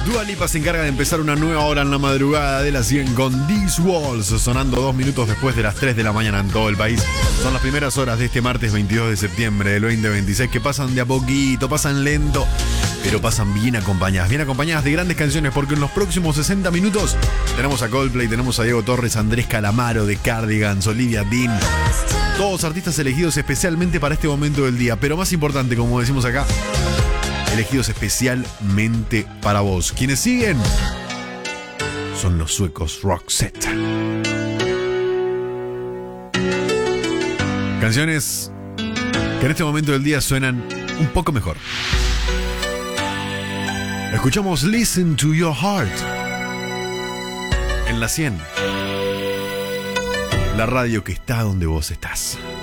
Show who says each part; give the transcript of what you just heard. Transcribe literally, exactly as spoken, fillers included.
Speaker 1: Dua Lipa se encarga de empezar una nueva hora en la madrugada de las cien con These Walls, sonando dos minutos después de las tres de la mañana en todo el país. Son las primeras horas de este martes veintidós de septiembre del veinte veintiséis que pasan de a poquito, pasan lento, pero pasan bien acompañadas, bien acompañadas de grandes canciones, porque en los próximos sesenta minutos tenemos a Coldplay, tenemos a Diego Torres, Andrés Calamaro de Cardigans, Olivia Dean, todos artistas elegidos especialmente para este momento del día, pero más importante, como decimos acá, elegidos especialmente para vos. Quienes siguen son los suecos Roxette. Canciones que en este momento del día suenan un poco mejor. Escuchamos Listen to Your Heart en la cien. La radio que está donde vos estás.